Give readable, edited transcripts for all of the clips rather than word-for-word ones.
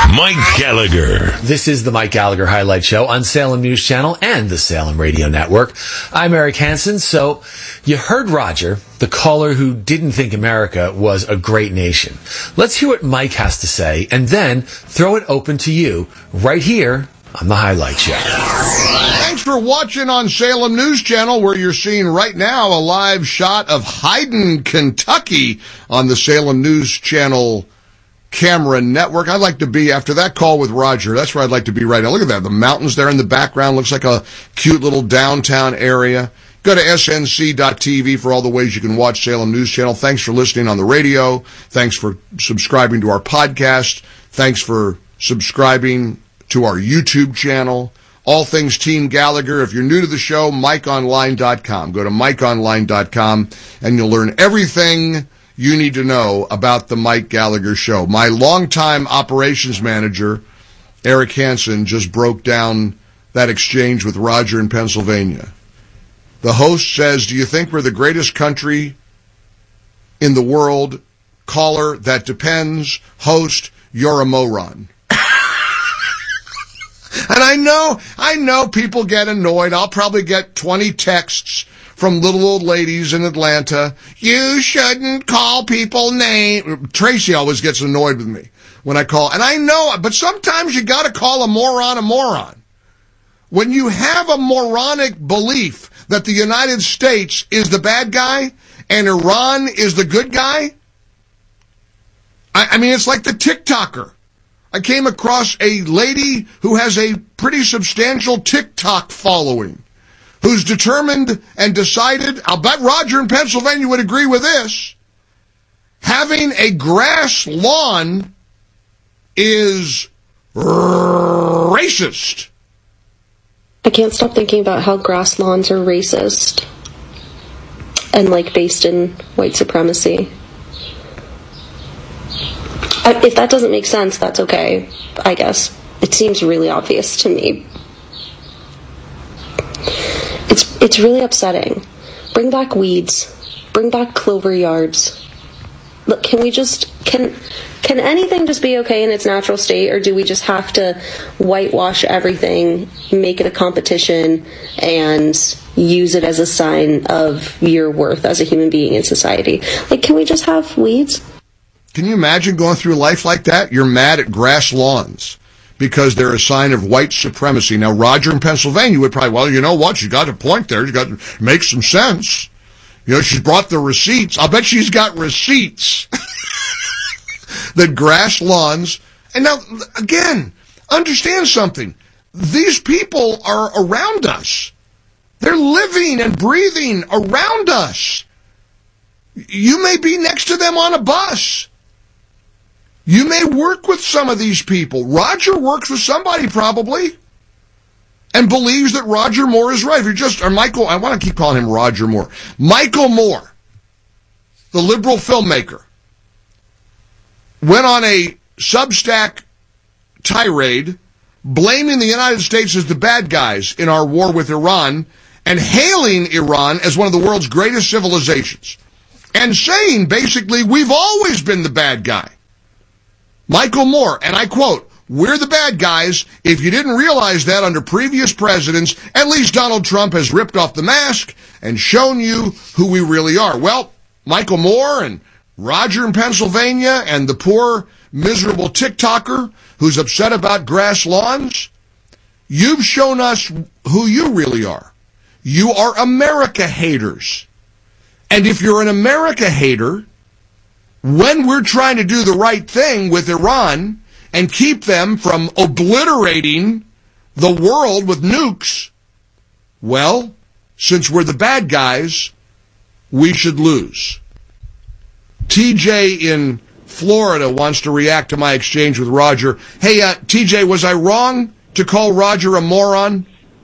Mike Gallagher. This is the Mike Gallagher Highlight Show on Salem News Channel and the Salem Radio Network. I'm Eric Hansen. So you heard Roger, the caller who didn't think America was a great nation. Let's hear what Mike has to say and then throw it open to you right here on the Highlight Show. Thanks for watching on Salem News Channel, where you're seeing right now a live shot of Hyden, Kentucky on the Salem News Channel camera network. I'd like to be, after that call with Roger, that's where I'd like to be right now. Look at that. The mountains there in the background. Looks like a cute little downtown area. Go to snc.tv for all the ways you can watch Salem News Channel. Thanks for listening on the radio. Thanks for subscribing to our podcast. Thanks for subscribing to our YouTube channel. All things Team Gallagher. If you're new to the show, MikeOnline.com. Go to MikeOnline.com and you'll learn everything you need to know about the Mike Gallagher Show. My longtime operations manager, Eric Hansen, just broke down that exchange with Roger in Pennsylvania. The host says, "Do you think we're the greatest country in the world?" Caller, "That depends." Host, "You're a moron." And I know people get annoyed. I'll probably get 20 texts from little old ladies in Atlanta. "You shouldn't call people names." Tracy always gets annoyed with me when I call. And I know, but sometimes you got to call a moron a moron. When you have a moronic belief that the United States is the bad guy and Iran is the good guy, I mean, it's like the TikToker. I came across a lady who has a pretty substantial TikTok following, who's determined and decided, I'll bet Roger in Pennsylvania would agree with this, having a grass lawn is racist. I can't stop thinking about how grass lawns are racist and, based in white supremacy. If that doesn't make sense, that's okay, I guess. It seems really obvious to me. It's really upsetting. Bring back weeds. Bring back clover yards. Look, can anything just be okay in its natural state, or do we just have to whitewash everything, make it a competition, and use it as a sign of your worth as a human being in society? Can we just have weeds? Can you imagine going through life like that? You're mad at grass lawns because they're a sign of white supremacy. Now, Roger in Pennsylvania would probably, well, you know what? You got a point there. You got to make some sense. You know, she's brought the receipts. I'll bet she's got receipts that grass lawns. And now, again, understand something. These people are around us. They're living and breathing around us. You may be next to them on a bus. You may work with some of these people. Roger works with somebody probably and believes that Roger Moore is right. Or Michael, I want to keep calling him Roger Moore. Michael Moore, the liberal filmmaker, went on a Substack tirade blaming the United States as the bad guys in our war with Iran and hailing Iran as one of the world's greatest civilizations and saying, basically, we've always been the bad guy. Michael Moore, and I quote, "We're the bad guys. If you didn't realize that under previous presidents, at least Donald Trump has ripped off the mask and shown you who we really are." Well, Michael Moore and Roger in Pennsylvania and the poor, miserable TikToker who's upset about grass lawns, you've shown us who you really are. You are America haters. And if you're an America hater, when we're trying to do the right thing with Iran and keep them from obliterating the world with nukes, well, since we're the bad guys, we should lose. TJ in Florida wants to react to my exchange with Roger. Hey, TJ, was I wrong to call Roger a moron?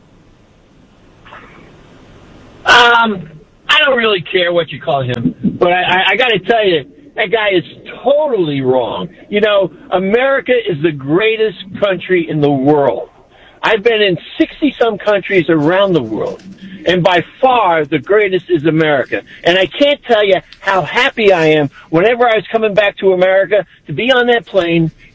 I don't really care what you call him, but I got to tell you, that guy is totally wrong. You know, America is the greatest country in the world. I've been in 60-some countries around the world, and by far the greatest is America. And I can't tell you how happy I am whenever I was coming back to America to be on that plane,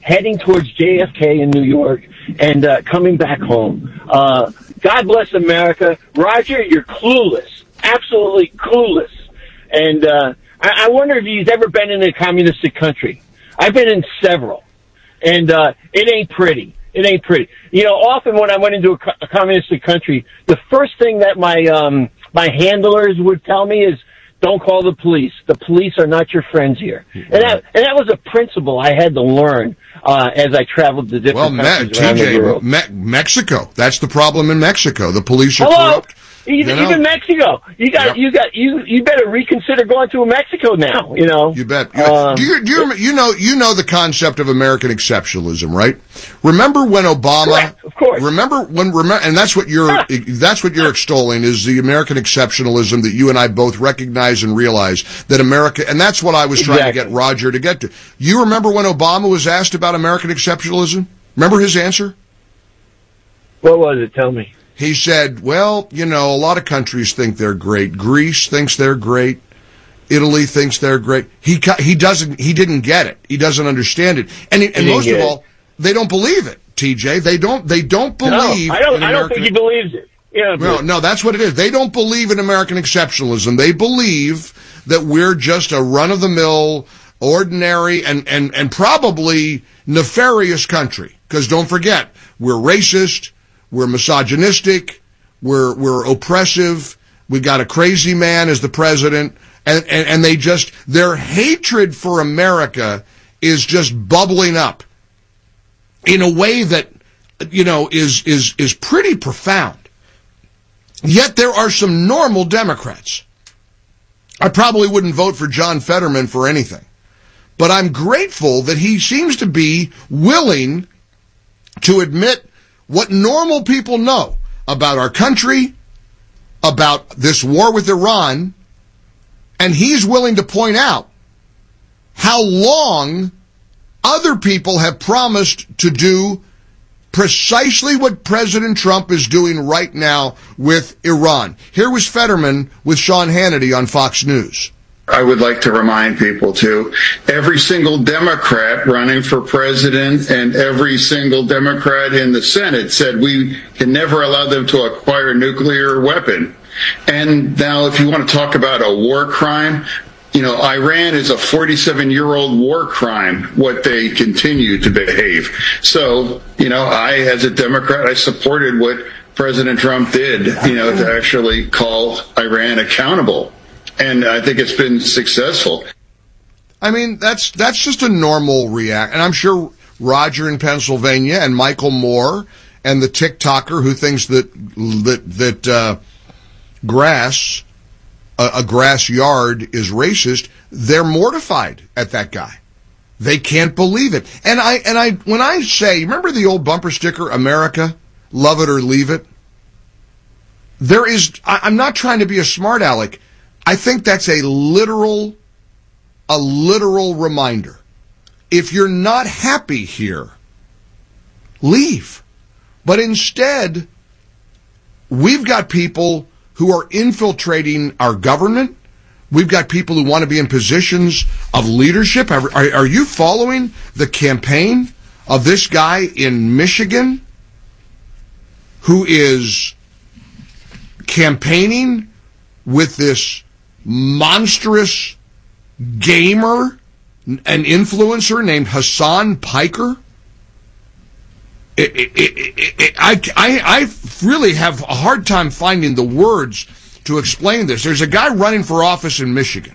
heading towards JFK in New York and coming back home. God bless America. Roger, you're clueless. Absolutely clueless. And I wonder if you've ever been in a communistic country. I've been in several. And it ain't pretty. It ain't pretty. You know, often when I went into a communistic country, the first thing that my handlers would tell me is, don't call the police. The police are not your friends here. And that was a principle I had to learn as I traveled to different countries around the world. Mexico. That's the problem in Mexico. The police are corrupt. Even Mexico. You better reconsider going to Mexico now, you know. You bet. You know the concept of American exceptionalism, right? Remember when Obama, correct, of course. And that's what you're extolling, is the American exceptionalism that you and I both recognize and realize that America, and that's what I was trying to get Roger to get to. You remember when Obama was asked about American exceptionalism? Remember his answer? What was it? Tell me. He said, well, you know, a lot of countries think they're great. Greece thinks they're great. Italy thinks they're great. He didn't get it. He doesn't understand it. And most of all, they don't believe it, TJ. They don't believe. No, I don't think he believes it. Yeah, no, that's what it is. They don't believe in American exceptionalism. They believe that we're just a run-of-the-mill, ordinary, and probably nefarious country. Because don't forget, we're racist. We're misogynistic, we're oppressive, we've got a crazy man as the president, and their hatred for America is just bubbling up in a way that, you know, is pretty profound. Yet there are some normal Democrats. I probably wouldn't vote for John Fetterman for anything, but I'm grateful that he seems to be willing to admit what normal people know about our country, about this war with Iran, and he's willing to point out how long other people have promised to do precisely what President Trump is doing right now with Iran. Here was Fetterman with Sean Hannity on Fox News. I would like to remind people, too, every single Democrat running for president and every single Democrat in the Senate said we can never allow them to acquire a nuclear weapon. And now if you want to talk about a war crime, you know, Iran is a 47-year-old war crime, what they continue to behave. So, you know, as a Democrat, I supported what President Trump did, you know, to actually call Iran accountable. And I think it's been successful. I mean, that's just a normal react. And I'm sure Roger in Pennsylvania and Michael Moore and the TikToker who thinks that a grass yard is racist, they're mortified at that guy. They can't believe it. And I when I say, remember the old bumper sticker, America, love it or leave it? I'm not trying to be a smart aleck. I think that's a literal reminder. If you're not happy here, leave. But instead, we've got people who are infiltrating our government. We've got people who want to be in positions of leadership. Are you following the campaign of this guy in Michigan who is campaigning with this monstrous gamer, an influencer named Hassan Piker? I really have a hard time finding the words to explain this. There's a guy running for office in Michigan,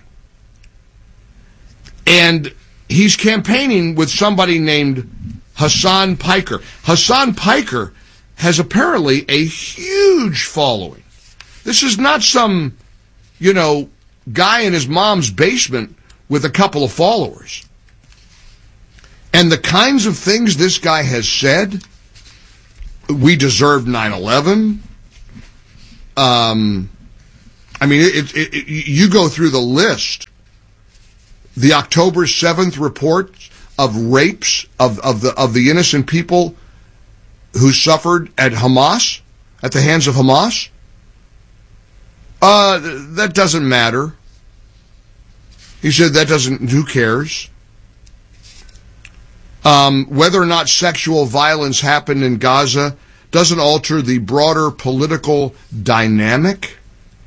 and he's campaigning with somebody named Hassan Piker. Hassan Piker has apparently a huge following. This is not some, you know, guy in his mom's basement with a couple of followers. And the kinds of things this guy has said, we deserved 9/11. I mean, you go through the list. The October 7th reports of rapes of the innocent people who suffered at Hamas, at the hands of Hamas. That doesn't matter. He said who cares? Whether or not sexual violence happened in Gaza doesn't alter the broader political dynamic.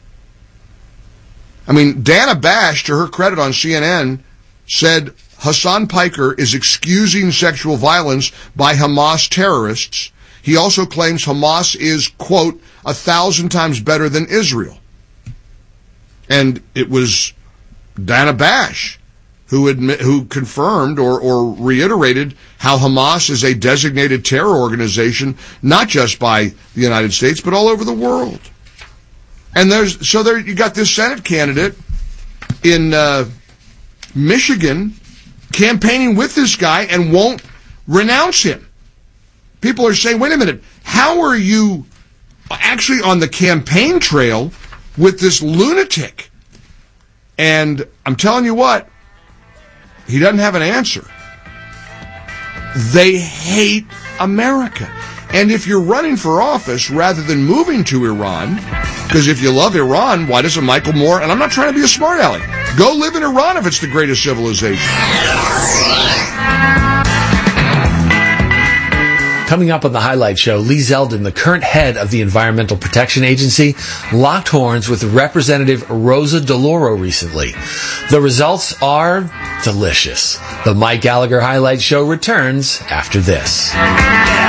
I mean, Dana Bash, to her credit on CNN, said Hassan Piker is excusing sexual violence by Hamas terrorists. He also claims Hamas is, quote, 1,000 times better than Israel. And it was Dana Bash who confirmed or reiterated how Hamas is a designated terror organization, not just by the United States, but all over the world. And you got this Senate candidate in Michigan campaigning with this guy and won't renounce him. People are saying, wait a minute, how are you actually on the campaign trail with this lunatic? And I'm telling you what, he doesn't have an answer. They hate America. And if you're running for office rather than moving to Iran, because if you love Iran, why doesn't Michael Moore, and I'm not trying to be a smart aleck, go live in Iran if it's the greatest civilization. Coming up on the Highlight Show, Lee Zeldin, the current head of the Environmental Protection Agency, locked horns with Representative Rosa DeLauro recently. The results are delicious. The Mike Gallagher Highlight Show returns after this.